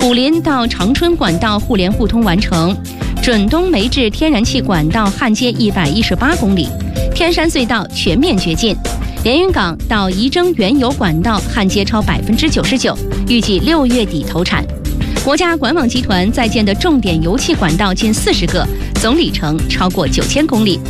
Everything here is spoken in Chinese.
武林到长春管道互联互通完成，准东煤制天然气管道焊接118公里，天山隧道全面掘进，连云港到仪征原油管道焊接超99%，预计6月底投产。国家管网集团在建的重点油气管道近40个，总里程超过9000公里。